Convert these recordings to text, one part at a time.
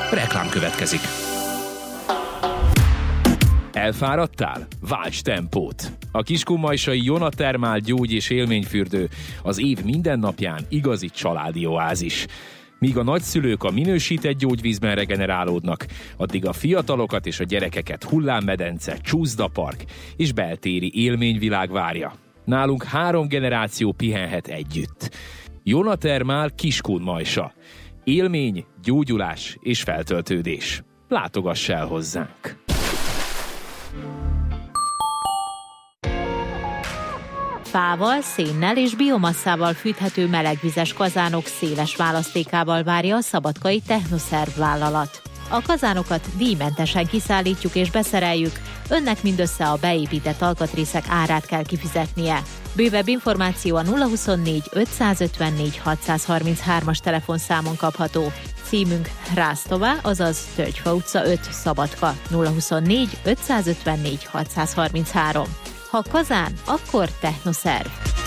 Reklám következik. Elfáradtál? Válts tempót! A kiskunmajsai Jonatermál gyógy- és élményfürdő az év minden napján igazi családi oázis. Míg a nagyszülők a minősített gyógyvízben regenerálódnak, addig a fiatalokat és a gyerekeket hullámmedence, csúszdapark és beltéri élményvilág várja. Nálunk 3 generáció pihenhet együtt. Jonatermál Kiskunmajsa. Élmény, gyógyulás és feltöltődés. Látogass el hozzánk! Fával, szénnel és biomasszával fűthető melegvizes kazánok széles választékával várja a szabadkai Technoszerv vállalat. A kazánokat díjmentesen kiszállítjuk és beszereljük, önnek mindössze a beépített alkatrészek árát kell kifizetnie. Bővebb információ a 024 554 633-as telefonszámon kapható. Címünk Rásztová, azaz Tölgyfa utca 5, Szabadka, 024 554 633. Ha kazán, akkor Technoszerv.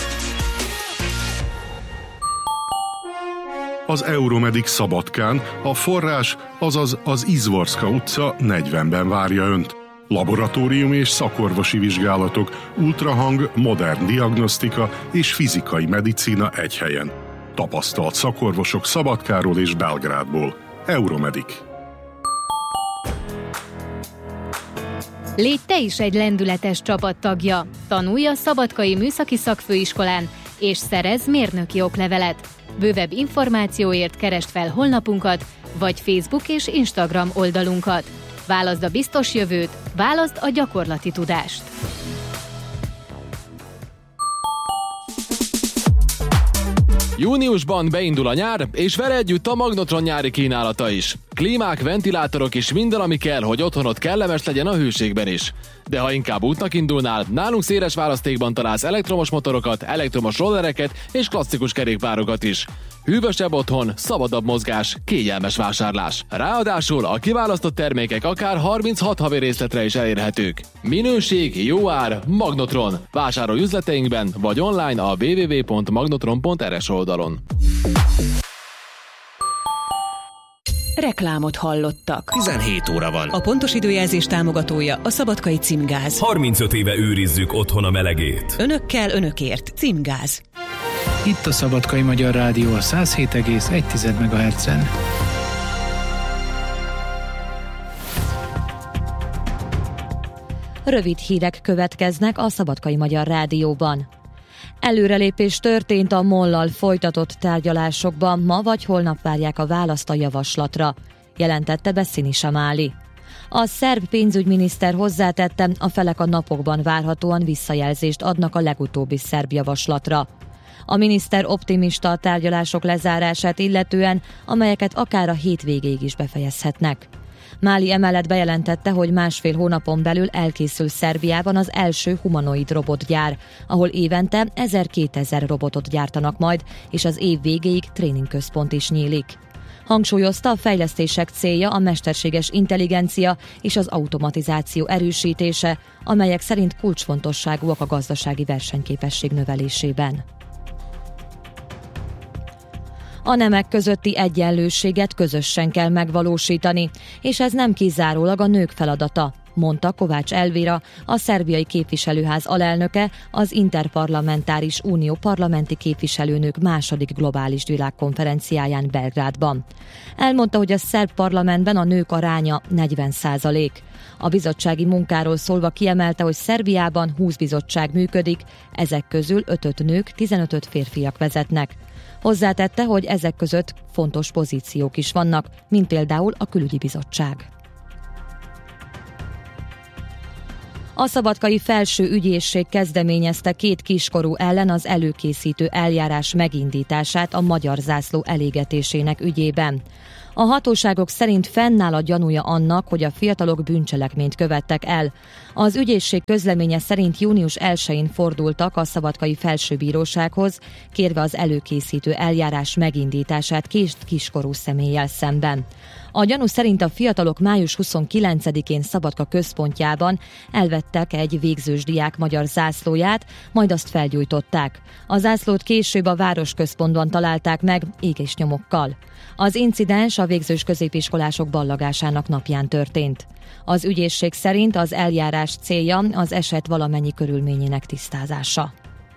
Az Euromedic Szabadkán a forrás, azaz az Izvorska utca 40-ben várja Önt. Laboratórium és szakorvosi vizsgálatok, ultrahang, modern diagnosztika és fizikai medicína egy helyen. Tapasztalt szakorvosok Szabadkáról és Belgrádból. Euromedic. Légy te is egy lendületes csapattagja. Tanulj a Szabadkai Műszaki Szakfőiskolán, és szerezz mérnöki oklevelet. Bővebb információért keresd fel honlapunkat, vagy Facebook és Instagram oldalunkat. Válaszd a biztos jövőt, válaszd a gyakorlati tudást. Júniusban beindul a nyár, és vele együtt a Magnotron nyári kínálata is. Klímák, ventilátorok és minden, ami kell, hogy otthonod kellemes legyen a hőségben is. De ha inkább útnak indulnál, nálunk széles választékban találsz elektromos motorokat, elektromos rollereket és klasszikus kerékpárokat is. Hűvösebb otthon, szabadabb mozgás, kényelmes vásárlás. Ráadásul a kiválasztott termékek akár 36 havi részletre is elérhetők. Minőség, jó ár, Magnotron. Vásárolj üzleteinkben, vagy online a www.magnotron.rs oldalon. Reklámot hallottak. 17 óra van. A pontos időjelzés támogatója a Szabadkai Címgáz. 35 éve őrizzük otthon a melegét. Önökkel, önökért. Címgáz. Itt a Szabadkai Magyar Rádió a 107,1 MHz-en. Rövid hírek következnek a Szabadkai Magyar Rádióban. Előrelépés történt a MOL-lal folytatott tárgyalásokban, ma vagy holnap várják a választ a javaslatra, jelentette be Sinisa Máli. A szerb pénzügyminiszter hozzátette, a felek a napokban várhatóan visszajelzést adnak a legutóbbi szerb javaslatra. A miniszter optimista a tárgyalások lezárását illetően, amelyeket akár a hétvégéig is befejezhetnek. Máli emellett bejelentette, hogy 1,5 hónapon belül elkészül Szerbiában az első humanoid robotgyár, ahol évente 1000-2000 robotot gyártanak majd, és az év végéig tréningközpont is nyílik. Hangsúlyozta, a fejlesztések célja a mesterséges intelligencia és az automatizáció erősítése, amelyek szerint kulcsfontosságúak a gazdasági versenyképesség növelésében. A nemek közötti egyenlőséget közösen kell megvalósítani, és ez nem kizárólag a nők feladata, mondta Kovács Elvira, a szerbiai képviselőház alelnöke az Interparlamentáris Unió parlamenti képviselőnők második globális világkonferenciáján Belgrádban. Elmondta, hogy a szerb parlamentben a nők aránya 40%. A bizottsági munkáról szólva kiemelte, hogy Szerbiában 20 bizottság működik, ezek közül 5 nők, 15 férfiak vezetnek. Hozzátette, hogy ezek között fontos pozíciók is vannak, mint például a Külügyi Bizottság. A Szabadkai Felső Ügyészség kezdeményezte 2 kiskorú ellen az előkészítő eljárás megindítását a magyar zászló elégetésének ügyében. A hatóságok szerint fennáll a gyanúja annak, hogy a fiatalok bűncselekményt követtek el. Az ügyészség közleménye szerint június 1-én fordultak a Szabadkai Felsőbírósághoz, kérve az előkészítő eljárás megindítását 2 kiskorú személlyel szemben. A gyanú szerint a fiatalok május 29-én Szabadka központjában elvettek egy végzős diák magyar zászlóját, majd azt felgyújtották. A zászlót később a városközpontban találták meg égésnyomokkal. Az incidens a végzős középiskolások ballagásának napján történt. Az ügyészség szerint az eljárás célja az eset valamennyi körülményének tisztázása.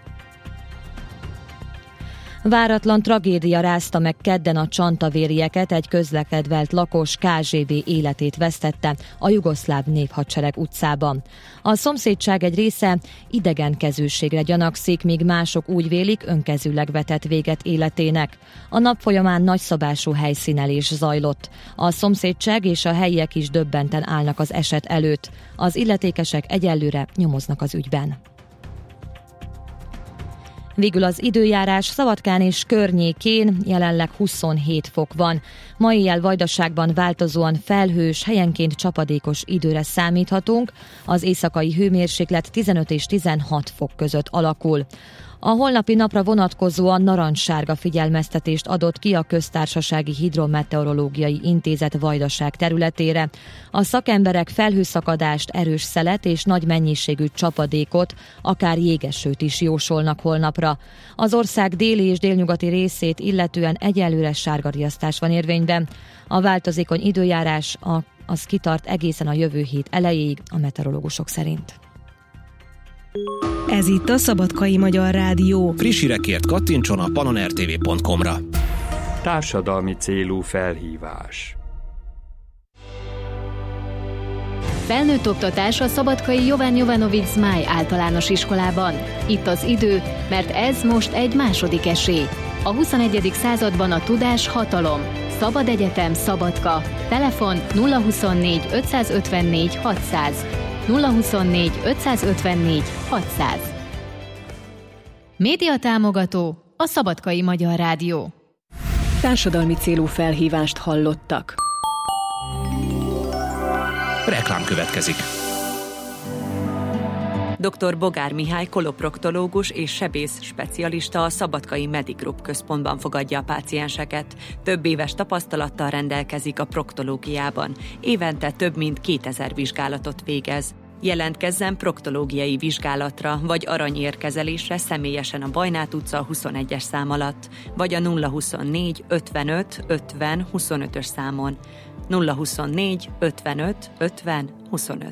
Váratlan tragédia rázta meg kedden a csantavérieket, egy közlekedvelt lakos KZB életét vesztette a jugoszláv néphadsereg utcában. A szomszédság egy része idegenkezűségre gyanakszik, míg mások úgy vélik, önkezűleg vetett véget életének. A nap folyamán nagyszabású helyszínelés zajlott. A szomszédság és a helyiek is döbbenten állnak az eset előtt. Az illetékesek egyelőre nyomoznak az ügyben. Végül az időjárás: Szabadkán és környékén jelenleg 27 fok van. Ma éjjel Vajdaságban változóan felhős, helyenként csapadékos időre számíthatunk. Az éjszakai hőmérséklet 15 és 16 fok között alakul. A holnapi napra vonatkozóan narancssárga figyelmeztetést adott ki a Köztársasági Hidrometeorológiai Intézet Vajdaság területére. A szakemberek felhőszakadást, erős szelet és nagy mennyiségű csapadékot, akár jégesőt is jósolnak holnapra. Az ország déli és délnyugati részét illetően egyelőre sárgariasztás van érvényben. A változékony időjárás az kitart egészen a jövő hét elejéig a meteorológusok szerint. Ez itt a Szabadkai Magyar Rádió. Friss hírekért kattintson a panonertv.com-ra. Társadalmi célú felhívás. Felnőtt oktatás a szabadkai Jovan Jovanovic Zmáj általános iskolában. Itt az idő, mert ez most egy második esély. A 21. században a tudás hatalom. Szabad Egyetem Szabadka. Telefon 024 554 600. 024 554 600. Média támogató a Szabadkai Magyar Rádió. Társadalmi célú felhívást hallottak. Reklám következik. Dr. Bogár Mihály koloproktológus és sebész specialista a Szabadkai Medigroup központban fogadja a pácienseket. Több éves tapasztalattal rendelkezik a proktológiában. Évente több mint 2000 vizsgálatot végez. Jelentkezzen proktológiai vizsgálatra vagy aranyérkezelésre személyesen a Bajnát utca 21-es szám alatt, vagy a 024 55 50 25-ös számon. 024 55 50 25.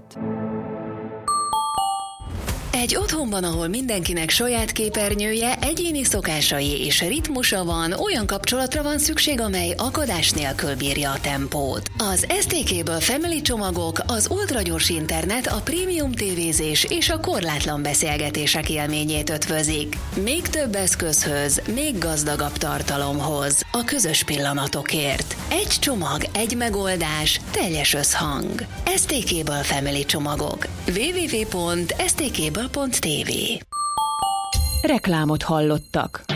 Egy otthonban, ahol mindenkinek saját képernyője, egyéni szokásai és ritmusa van, olyan kapcsolatra van szükség, amely akadás nélkül bírja a tempót. Az STK-ből Family csomagok, az ultragyors internet, a prémium tévézés és a korlátlan beszélgetések élményét ötvözik. Még több eszközhöz, még gazdagabb tartalomhoz, a közös pillanatokért. Egy csomag, egy megoldás, teljes összhang. STK-ből Family csomagok. www.stk.tv. Reklámot hallottak.